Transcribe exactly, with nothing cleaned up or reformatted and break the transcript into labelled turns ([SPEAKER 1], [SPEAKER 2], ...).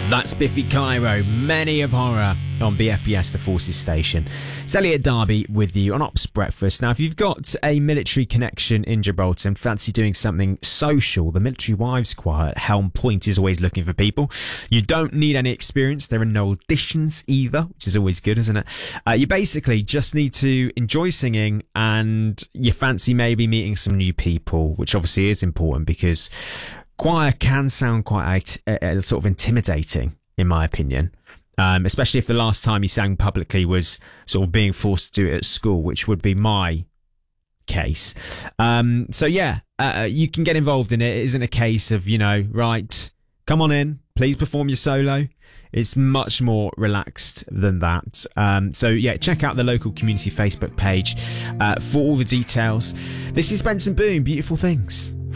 [SPEAKER 1] That's Biffy Clyro, Many of Horror on B F B S, the Forces Station. It's Elliot Darby with you on Ops Breakfast. Now, if you've got a military connection in Gibraltar and fancy doing something social, the Military Wives Choir at Helm Point is always looking for people. You don't need any experience. There are no auditions either, which is always good, isn't it? Uh, you basically just need to enjoy singing and you fancy maybe meeting some new people, which obviously is important because choir can sound quite uh, uh, sort of intimidating, in my opinion, um, especially if the last time you sang publicly was sort of being forced to do it at school, which would be my case. Um, so, yeah, uh, you can get involved in it. It isn't a case of, you know, right, come on in, please perform your solo. It's much more relaxed than that. Um, so, yeah, check out the local community Facebook page uh, for all the details. This is Benson Boone, Beautiful Things.